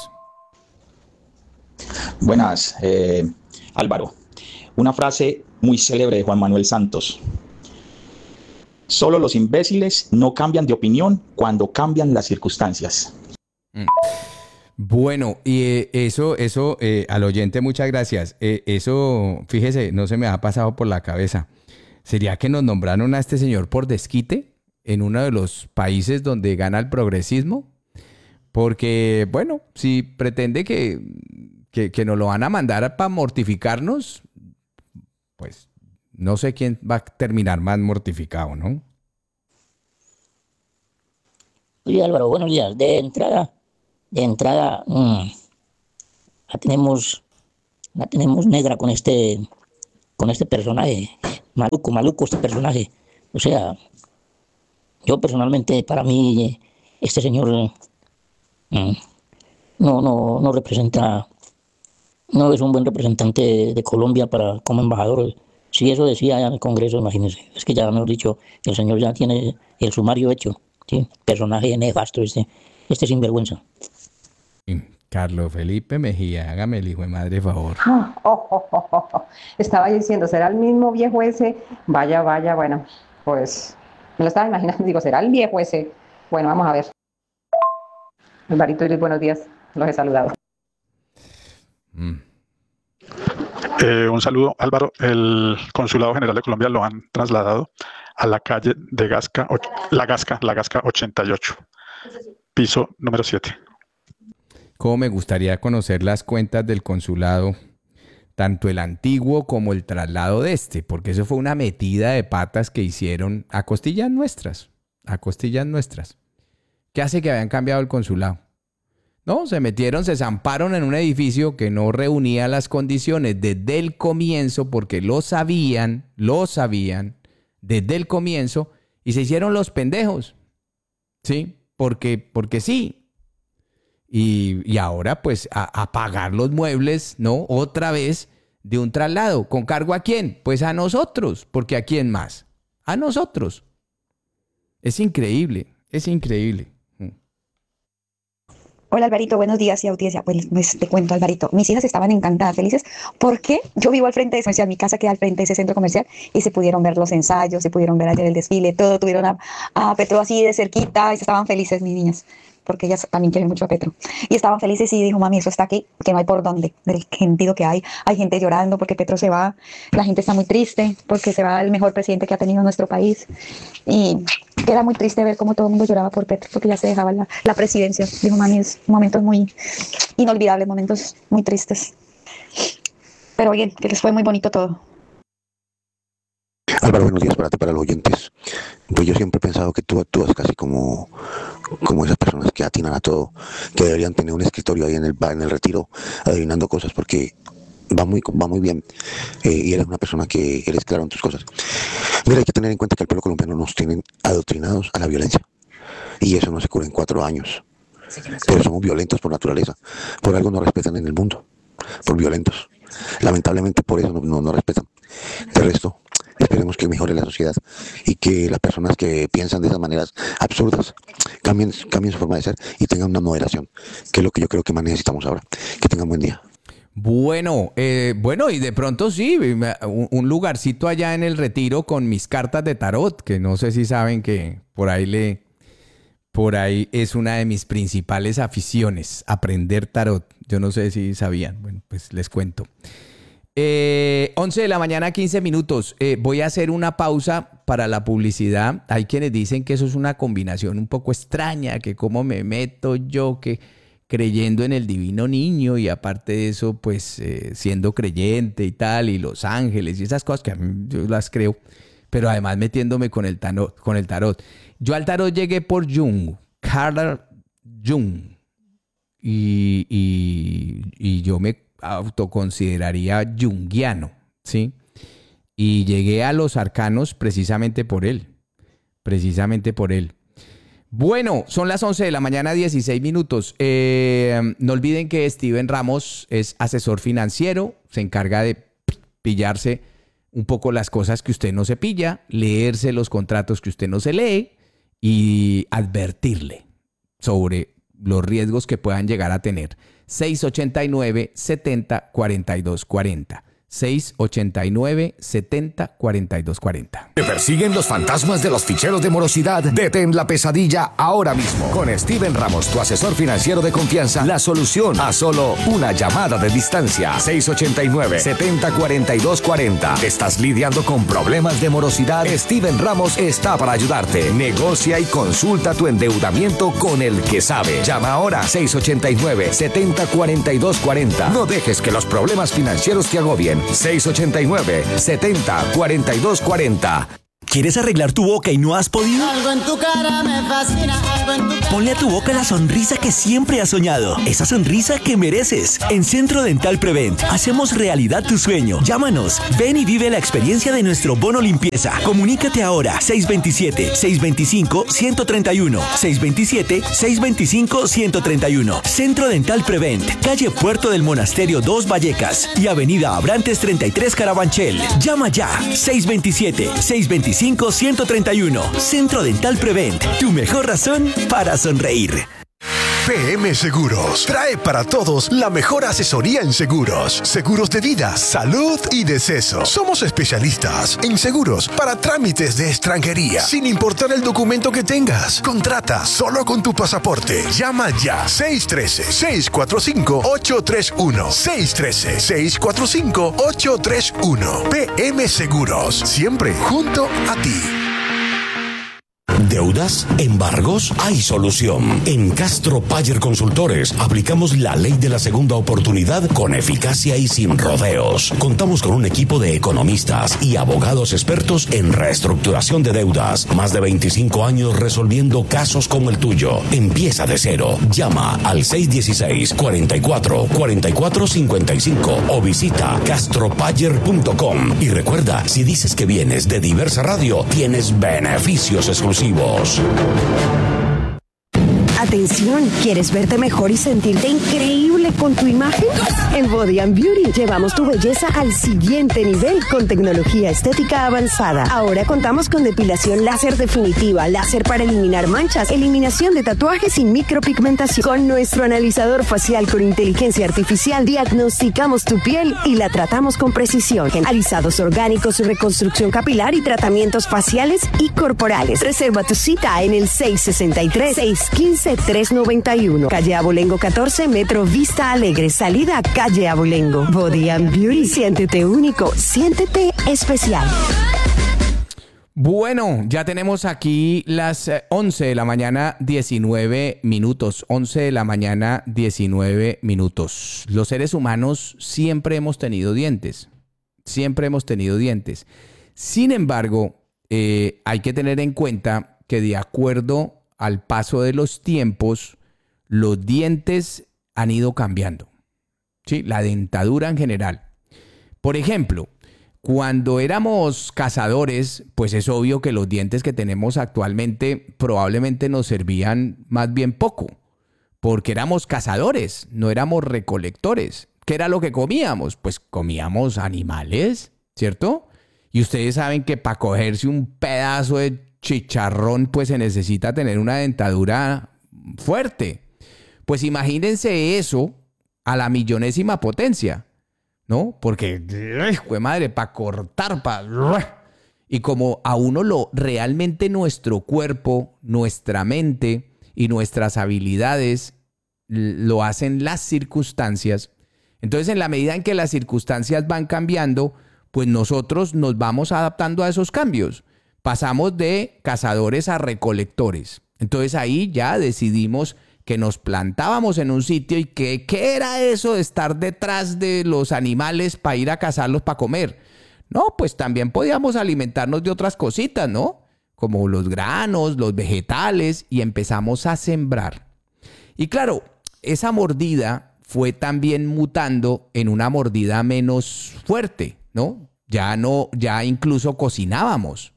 Buenas, Álvaro. Una frase muy célebre de Juan Manuel Santos. Solo los imbéciles no cambian de opinión cuando cambian las circunstancias. Bueno, y eso al oyente, muchas gracias. Eso, fíjese, no se me ha pasado por la cabeza. ¿Sería que nos nombraron a este señor por desquite en uno de los países donde gana el progresismo? Porque, bueno, si pretende que nos lo van a mandar para mortificarnos, pues no sé quién va a terminar más mortificado, ¿no? Oye, Álvaro, buenos días. De entrada, la tenemos negra con este personaje. Maluco este personaje. O sea, yo personalmente, para mí, este señor no representa, no es un buen representante de Colombia como embajador. Si eso decía ya en el Congreso, imagínense. Es que ya, mejor dicho, el señor ya tiene el sumario hecho. ¿Sí? Personaje nefasto este sinvergüenza. Carlos Felipe Mejía, hágame el hijo de madre favor. Estaba diciendo, ¿será el mismo viejo ese? Vaya, bueno, pues me lo estaba imaginando, digo, ¿será el viejo ese? Bueno, vamos a ver. Alvarito y Luis, buenos días, los he saludado. Un saludo, Álvaro. El Consulado General de Colombia lo han trasladado a la calle de Gasca, La Gasca 88, piso número 7. Cómo me gustaría conocer las cuentas del consulado, tanto el antiguo como el traslado de este, porque eso fue una metida de patas que hicieron a costillas nuestras. ¿Qué hace que habían cambiado el consulado? No, se zamparon en un edificio que no reunía las condiciones desde el comienzo, porque lo sabían desde el comienzo, y se hicieron los pendejos, ¿sí? Porque sí. Y ahora pues a pagar los muebles, ¿no? Otra vez de un traslado. ¿Con cargo a quién? Pues a nosotros, porque ¿a quién más? A nosotros. Es increíble. Hola Alvarito, buenos días y audiencia. Pues te cuento, Alvarito, mis hijas estaban encantadas, felices, porque yo vivo al frente de ese, mi casa queda al frente de ese centro comercial y se pudieron ver los ensayos, se pudieron ver ayer el desfile, todo, tuvieron a Petro así de cerquita y estaban felices mis niñas, porque ellas también quieren mucho a Petro. Y estaban felices y dijo, mami, eso está aquí, que no hay por dónde, del sentido que hay gente llorando porque Petro se va, la gente está muy triste porque se va el mejor presidente que ha tenido nuestro país. Y era muy triste ver cómo todo el mundo lloraba por Petro, porque ya se dejaba la presidencia. Dijo, mami, es momentos muy inolvidables, momentos muy tristes. Pero bien, que les fue muy bonito todo. Álvaro, buenos días para ti, para los oyentes. Pues yo siempre he pensado que tú actúas casi como esas personas que atinan a todo, que deberían tener un escritorio ahí en el retiro, adivinando cosas, porque va muy bien, y eres una persona que eres claro en tus cosas. Mira, hay que tener en cuenta que el pueblo colombiano nos tienen adoctrinados a la violencia, y eso no se cura en 4 años. Pero somos violentos por naturaleza, por algo nos respetan en el mundo, por violentos. Lamentablemente por eso no respetan. De resto, esperemos que mejore la sociedad y que las personas que piensan de esas maneras absurdas cambien su forma de ser y tengan una moderación, que es lo que yo creo que más necesitamos ahora. Que tengan buen día. Bueno, y de pronto sí, un lugarcito allá en el retiro con mis cartas de tarot, que no sé si saben que por ahí es una de mis principales aficiones, aprender tarot. Yo no sé si sabían, bueno, pues les cuento. 11 de la mañana, 15 minutos. Voy a hacer una pausa para la publicidad. Hay quienes dicen que eso es una combinación un poco extraña, que cómo me meto yo, que creyendo en el divino niño y aparte de eso, pues siendo creyente y tal, y los ángeles y esas cosas que a mí yo las creo, pero además metiéndome con el tarot. Yo al tarot llegué por Jung, Carl Jung, y yo me autoconsideraría junguiano, ¿sí? Y llegué a los arcanos precisamente por él. Bueno, son las 11 de la mañana, 16 minutos. No olviden que Steven Ramos es asesor financiero, se encarga de pillarse un poco las cosas que usted no se pilla, leerse los contratos que usted no se lee y advertirle sobre los riesgos que puedan llegar a tener. 689-70-4240. 689-70-4240. ¿Te persiguen los fantasmas de los ficheros de morosidad? Detén la pesadilla ahora mismo. Con Steven Ramos, tu asesor financiero de confianza, la solución a solo una llamada de distancia. 689-70-4240. ¿Estás lidiando con problemas de morosidad? Steven Ramos está para ayudarte. Negocia y consulta tu endeudamiento con el que sabe. Llama ahora 689-70-4240. No dejes que los problemas financieros te agobien. 689-70-4240. ¿Quieres arreglar tu boca y no has podido? Algo en tu cara me fascina, algo en tu cara. Ponle a tu boca la sonrisa que siempre has soñado. Esa sonrisa que mereces. En Centro Dental Prevent hacemos realidad tu sueño. Llámanos. Ven y vive la experiencia de nuestro bono limpieza. Comunícate ahora. 627-625-131. 627-625-131. Centro Dental Prevent. Calle Puerto del Monasterio 2 Vallecas y Avenida Abrantes 33 Carabanchel. Llama ya. 627-625-131. Centro Dental Prevent, tu mejor razón para sonreír. PM Seguros trae para todos la mejor asesoría en seguros. Seguros de vida, salud y deceso. Somos especialistas en seguros para trámites de extranjería, sin importar el documento que tengas. Contrata solo con tu pasaporte. Llama ya. 613-645-831. 613-645-831. PM Seguros. Siempre junto a ti. ¿Deudas? ¿Embargos? Hay solución. En Castro Payer Consultores aplicamos la ley de la segunda oportunidad con eficacia y sin rodeos. Contamos con un equipo de economistas y abogados expertos en reestructuración de deudas. Más de 25 años resolviendo casos como el tuyo. Empieza de cero. Llama al 616-44-4455 o visita castropayer.com. Y recuerda, si dices que vienes de Diversa Radio, tienes beneficios exclusivos. Atención, ¿quieres verte mejor y sentirte increíble con tu imagen? En Body and Beauty llevamos tu belleza al siguiente nivel con tecnología estética avanzada. Ahora contamos con depilación láser definitiva, láser para eliminar manchas, eliminación de tatuajes y micropigmentación. Con nuestro analizador facial con inteligencia artificial diagnosticamos tu piel y la tratamos con precisión. Alisados orgánicos, reconstrucción capilar y tratamientos faciales y corporales. Reserva tu cita en el 663-615-391. Calle Abolengo 14, Metro Vista Alegre, salida Calle Abolengo. Body and Beauty, siéntete único, siéntete especial. Bueno, ya tenemos aquí las 11 de la mañana, 19 minutos. 11 de la mañana, 19 minutos. Los seres humanos siempre hemos tenido dientes. Siempre hemos tenido dientes. Sin embargo, hay que tener en cuenta que de acuerdo al paso de los tiempos, los dientes han ido cambiando. ¿Sí? La dentadura en general. Por ejemplo, cuando éramos cazadores, pues es obvio que los dientes que tenemos actualmente probablemente nos servían más bien poco, porque éramos cazadores, no éramos recolectores. ¿Qué era lo que comíamos? Pues comíamos animales, ¿cierto? Y ustedes saben que para cogerse un pedazo de chicharrón, pues se necesita tener una dentadura fuerte. Pues imagínense eso a la millonésima potencia, ¿no? Porque, ¡jue madre! Para cortar, y como a uno realmente nuestro cuerpo, nuestra mente y nuestras habilidades lo hacen las circunstancias. Entonces, en la medida en que las circunstancias van cambiando, pues nosotros nos vamos adaptando a esos cambios. Pasamos de cazadores a recolectores. Entonces ahí ya decidimos que nos plantábamos en un sitio y que ¿qué era eso de estar detrás de los animales para ir a cazarlos para comer? No, pues también podíamos alimentarnos de otras cositas, ¿no? Como los granos, los vegetales, y empezamos a sembrar. Y claro, esa mordida fue también mutando en una mordida menos fuerte, ¿no? Ya incluso cocinábamos.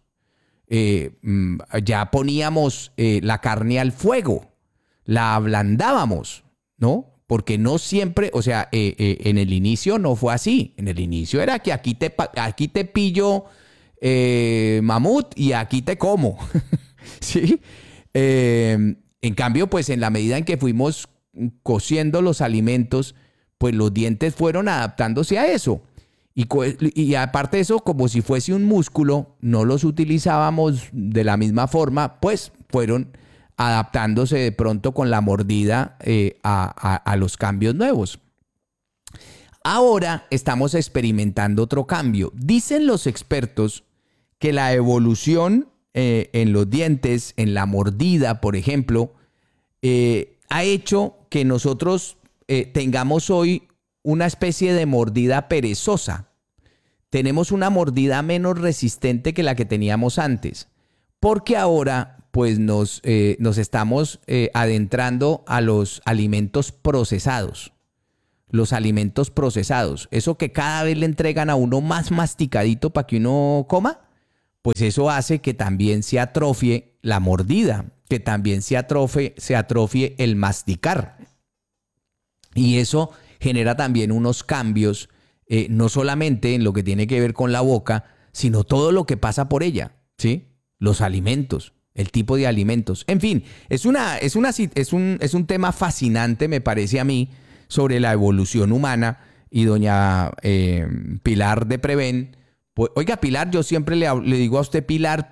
Ya poníamos la carne al fuego, la ablandábamos, ¿no? Porque no siempre, o sea, en el inicio no fue así. En el inicio era que aquí te pillo mamut y aquí te como, ¿sí? En cambio, pues en la medida en que fuimos cociendo los alimentos, pues los dientes fueron adaptándose a eso. Y aparte de eso, como si fuese un músculo, no los utilizábamos de la misma forma, pues fueron adaptándose de pronto con la mordida a los cambios nuevos. Ahora estamos experimentando otro cambio. Dicen los expertos que la evolución en los dientes, en la mordida, por ejemplo, ha hecho que nosotros tengamos hoy una especie de mordida perezosa. Tenemos una mordida menos resistente que la que teníamos antes, porque ahora pues nos estamos adentrando a los alimentos procesados. Los alimentos procesados, eso que cada vez le entregan a uno más masticadito para que uno coma, pues eso hace que también se atrofie la mordida, que también se atrofie el masticar. Y eso genera también unos cambios, no solamente en lo que tiene que ver con la boca, sino todo lo que pasa por ella, ¿sí? Los alimentos, el tipo de alimentos. En fin, es un tema fascinante, me parece a mí, sobre la evolución humana. Y doña Pilar de Prevén, pues, oiga, Pilar, yo siempre le digo a usted Pilar,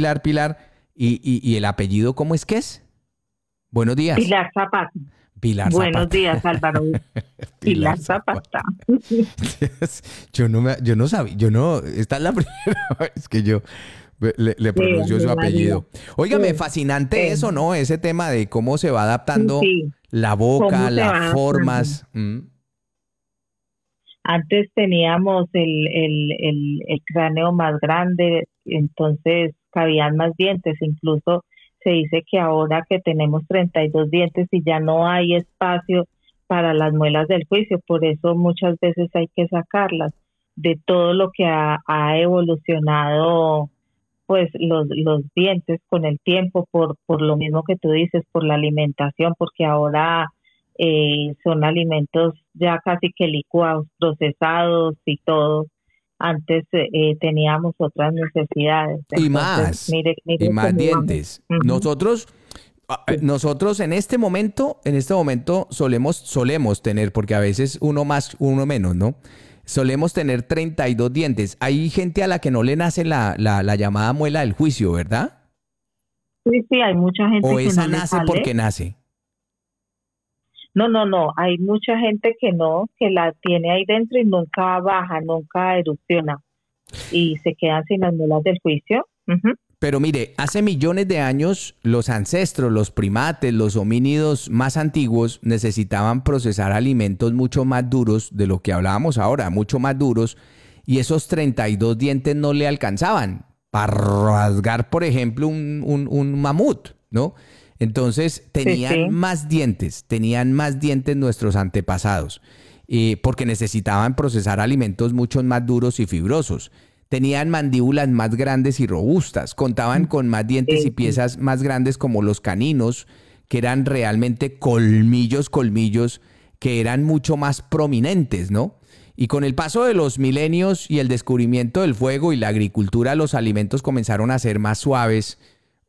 y el apellido, ¿cómo es que es? Buenos días. Pilar Zapata. Pilar Zapata. Buenos días, Álvaro. Pilar Zapata. Yo no sabía, esta es la primera vez que yo le pronuncio su apellido. Óigame, fascinante eso, ¿no? Ese tema de cómo se va adaptando la boca, las formas. Antes teníamos el cráneo más grande, entonces cabían más dientes. Incluso se dice que ahora que tenemos 32 dientes y ya no hay espacio para las muelas del juicio, por eso muchas veces hay que sacarlas. De todo lo que ha evolucionado pues los dientes con el tiempo, por lo mismo que tú dices, por la alimentación, porque ahora son alimentos ya casi que licuados, procesados y todo. Antes teníamos otras necesidades. Entonces, y más dientes. Nosotros en este momento solemos tener, porque a veces uno más, uno menos, ¿no? Solemos tener 32 dientes. Hay gente a la que no le nace la llamada muela del juicio, ¿verdad? Sí, hay mucha gente o que esa no le nace sale. porque nace. No. Hay mucha gente que la tiene ahí dentro y nunca baja, nunca erupciona. Y se quedan sin las muelas del juicio. Pero mire, hace millones de años los ancestros, los primates, los homínidos más antiguos necesitaban procesar alimentos mucho más duros de lo que hablábamos ahora, mucho más duros, y esos 32 dientes no le alcanzaban para rasgar, por ejemplo, un mamut, ¿no? Entonces tenían más dientes nuestros antepasados, porque necesitaban procesar alimentos mucho más duros y fibrosos. Tenían mandíbulas más grandes y robustas, contaban con más dientes y piezas más grandes como los caninos, que eran realmente colmillos que eran mucho más prominentes, ¿no? Y con el paso de los milenios y el descubrimiento del fuego y la agricultura, los alimentos comenzaron a ser más suaves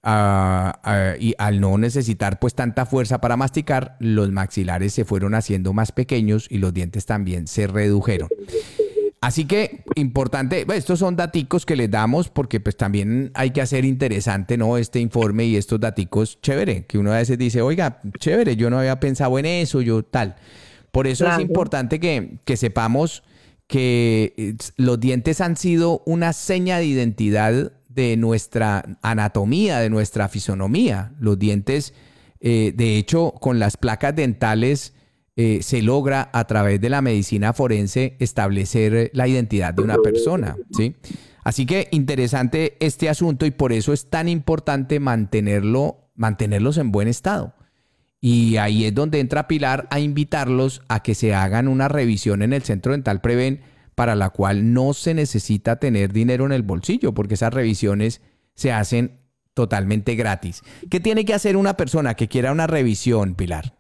y al no necesitar pues tanta fuerza para masticar, los maxilares se fueron haciendo más pequeños y los dientes también se redujeron. Así que importante, estos son daticos que les damos porque pues también hay que hacer interesante, ¿no? Este informe y estos daticos, chévere, que uno a veces dice, oiga, chévere, yo no había pensado en eso, yo tal. Por eso es importante que sepamos que los dientes han sido una seña de identidad de nuestra anatomía, de nuestra fisonomía. Los dientes, de hecho, con las placas dentales, se logra a través de la medicina forense establecer la identidad de una persona, ¿sí? Así que interesante este asunto y por eso es tan importante mantenerlos en buen estado. Y ahí es donde entra Pilar a invitarlos a que se hagan una revisión en el Centro Dental Prevén, para la cual no se necesita tener dinero en el bolsillo, porque esas revisiones se hacen totalmente gratis. ¿Qué tiene que hacer una persona que quiera una revisión, Pilar?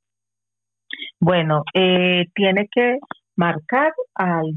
Bueno, tiene que marcar al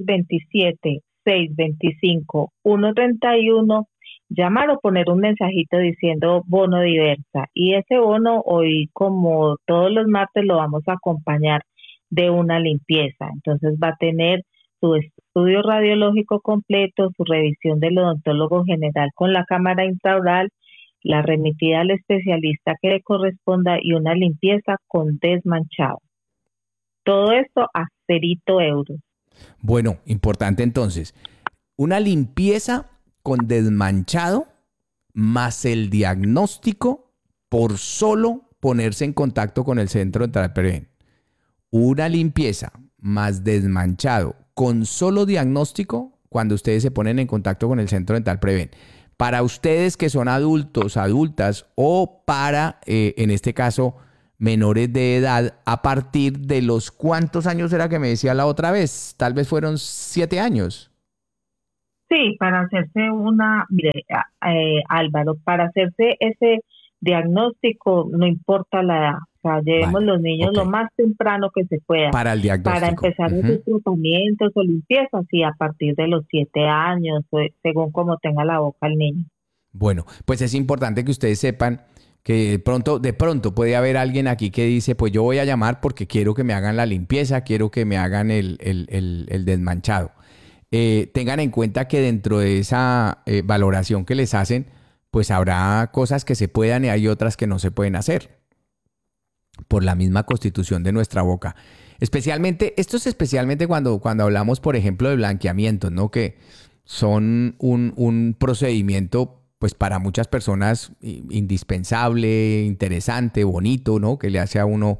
627-625-131, llamar o poner un mensajito diciendo bono diversa. Y ese bono hoy, como todos los martes, lo vamos a acompañar de una limpieza. Entonces va a tener su estudio radiológico completo, su revisión del odontólogo general con la cámara intraoral, la remitida al especialista que le corresponda y una limpieza con desmanchado. Todo esto a €0. Bueno, importante entonces. Una limpieza con desmanchado más el diagnóstico por solo ponerse en contacto con el Centro Dental Preven. Una limpieza más desmanchado con solo diagnóstico cuando ustedes se ponen en contacto con el Centro Dental Preven. Para ustedes que son adultos, adultas o para, en este caso, menores de edad, a partir de los ¿cuántos años era que me decía la otra vez? Tal vez fueron 7 años. Sí, para hacerse mire, Álvaro, para hacerse ese diagnóstico no importa la edad, o sea, llevemos los niños lo más temprano que se pueda. Para el diagnóstico. Para empezar sus tratamientos o limpiezas, sí, a partir de los 7 años, según como tenga la boca el niño. Bueno, pues es importante que ustedes sepan que de pronto puede haber alguien aquí que dice, pues yo voy a llamar porque quiero que me hagan la limpieza, quiero que me hagan el desmanchado. Tengan en cuenta que dentro de esa valoración que les hacen, pues habrá cosas que se puedan y hay otras que no se pueden hacer por la misma constitución de nuestra boca. Esto es especialmente cuando hablamos, por ejemplo, de blanqueamientos, ¿no? Que son un procedimiento, pues para muchas personas indispensable, interesante, bonito, ¿no? Que le hace a uno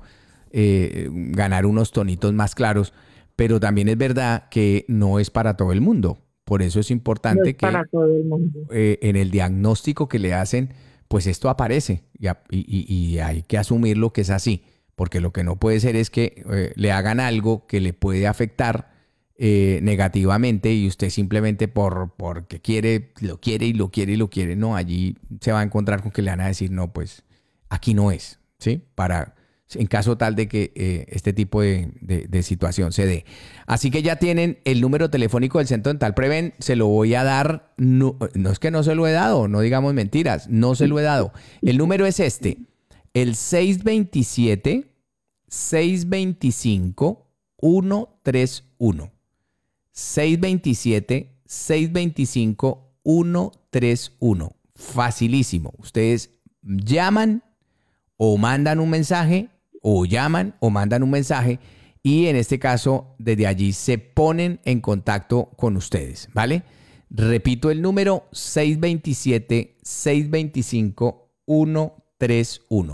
ganar unos tonitos más claros. Pero también es verdad que no es para todo el mundo. Por eso es importante que para todo el mundo. En el diagnóstico que le hacen, pues esto aparece y hay que asumir lo que es así. Porque lo que no puede ser es que le hagan algo que le puede afectar negativamente y usted simplemente porque lo quiere. No, allí se va a encontrar con que le van a decir, no, pues aquí no es, ¿sí? En caso tal de que este tipo de situación se dé. Así que ya tienen el número telefónico del Centro Dental Preven, se lo voy a dar, no es que no se lo he dado, no digamos mentiras, no se lo he dado. El número es el 627-625-131. 627-625-131. Facilísimo. Ustedes llaman o mandan un mensaje, y en este caso desde allí se ponen en contacto con ustedes, ¿vale? Repito el número 627-625-131.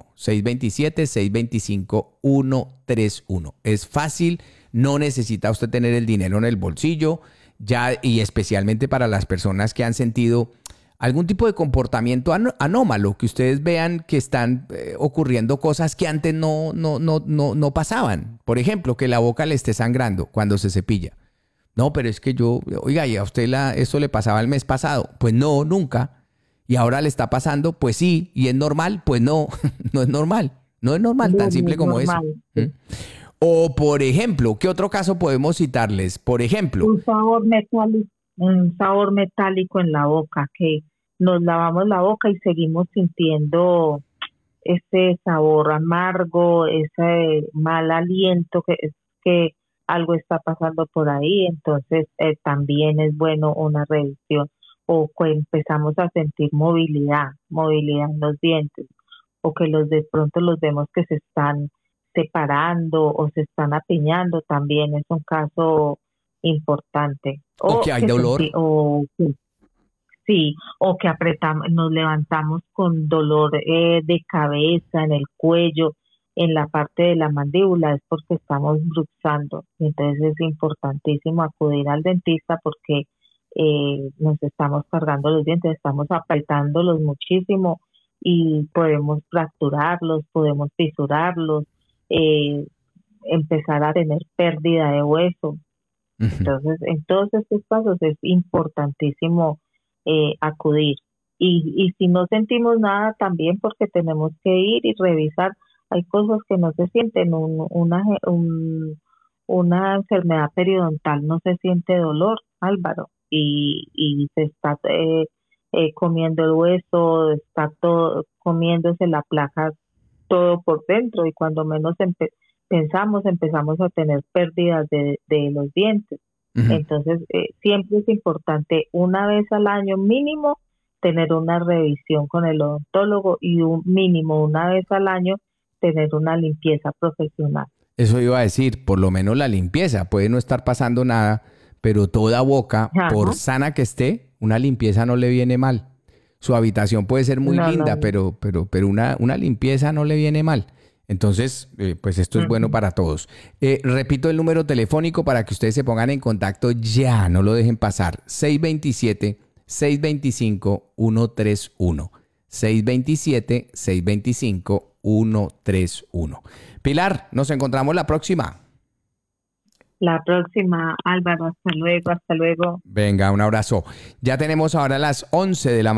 627-625-131. Es fácil, no necesita usted tener el dinero en el bolsillo, y especialmente para las personas que han sentido algún tipo de comportamiento anómalo, que ustedes vean que están ocurriendo cosas que antes no pasaban. Por ejemplo, que la boca le esté sangrando cuando se cepilla. No, pero es que oiga, y a usted eso le pasaba el mes pasado. Pues no, nunca. Y ahora le está pasando, pues sí. ¿Y es normal? Pues no, no es normal. No es normal, tan simple como eso. O, por ejemplo, ¿qué otro caso podemos citarles? Por ejemplo, un sabor metálico en la boca, que nos lavamos la boca y seguimos sintiendo ese sabor amargo, ese mal aliento, que algo está pasando por ahí. Entonces también es bueno una revisión, o que empezamos a sentir movilidad en los dientes, o que de pronto los vemos que se están separando o se están apiñando, también es un caso importante. O que hay dolor. O que nos levantamos con dolor de cabeza, en el cuello, en la parte de la mandíbula, es porque estamos bruxando. Entonces es importantísimo acudir al dentista porque nos estamos cargando los dientes, estamos apretándolos muchísimo y podemos fracturarlos, podemos fisurarlos, empezar a tener pérdida de hueso. Entonces, en todos estos casos es importantísimo acudir. Y si no sentimos nada, también porque tenemos que ir y revisar. Hay cosas que no se sienten. Una enfermedad periodontal no se siente dolor, Álvaro, y se está comiendo el hueso, está todo comiéndose la placa todo por dentro, y cuando menos empezamos a tener pérdidas de los dientes. Entonces, siempre es importante una vez al año mínimo tener una revisión con el odontólogo y un mínimo una vez al año tener una limpieza profesional. Eso iba a decir, por lo menos la limpieza, puede no estar pasando nada, pero toda boca, por sana que esté, una limpieza no le viene mal. Su habitación puede ser muy linda, pero una limpieza no le viene mal. Entonces, pues esto es bueno para todos. Repito el número telefónico para que ustedes se pongan en contacto ya, no lo dejen pasar. 627-625-131. 627-625-131. Pilar, nos encontramos la próxima. La próxima, Álvaro, hasta luego. Venga, un abrazo. Ya tenemos ahora las 11 de la mañana.